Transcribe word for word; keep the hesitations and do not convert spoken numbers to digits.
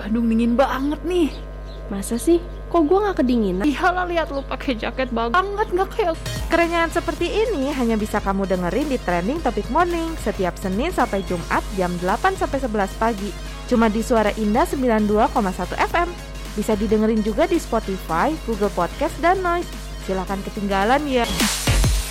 Bandung dingin banget nih. Masa sih? Kok gue gak kedinginan? Iyalah, lihat lu pakai jaket banget, gak kayak. Kerengan seperti ini hanya bisa kamu dengerin di Trending Topic Morning setiap Senin sampai Jumat jam delapan sampai sebelas pagi. Cuma di Suara Indah sembilan puluh dua koma satu F M. Bisa didengerin juga di Spotify, Google Podcast, dan Noise. Silakan ketinggalan ya.